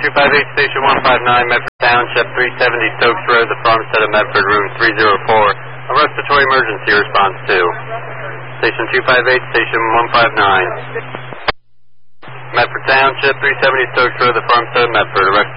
258, Station 159, Medford Township, 370 Stokes Road, the Farmstead of Medford, room 304. A respiratory emergency response to. Station 258, Station 159. Medford Township, 370 Stokes Road, the Farmstead of Medford, a